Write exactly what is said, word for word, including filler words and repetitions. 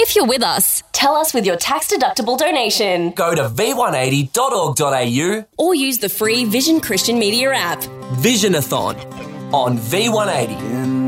If you're with us, tell us with your tax-deductible donation. Go to v one eighty dot org dot a u or use the free Vision Christian Media app. Visionathon on V one eighty.